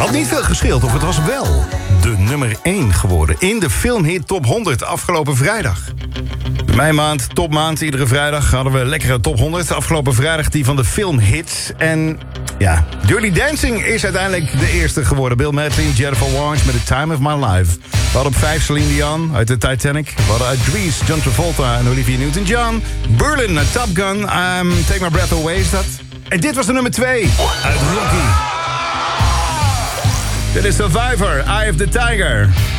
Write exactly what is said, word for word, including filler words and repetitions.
Had niet veel gescheeld, of het was wel de nummer één geworden in de filmhit Top honderd afgelopen vrijdag. Mijn maand, topmaand, iedere vrijdag hadden we lekkere top honderd. Afgelopen vrijdag die van de filmhits. En ja, Dirty Dancing is uiteindelijk de eerste geworden. Bill Medley, Jennifer Warnes met The Time of My Life. We hadden op vijf Celine Dion uit de Titanic. We hadden uit Grease, John Travolta en Olivia Newton-John. Berlin, uh, Top Gun, um, Take My Breath Away is dat. En dit was de nummer twee uit Rocky. Dit is Survivor, Eye of the Tiger.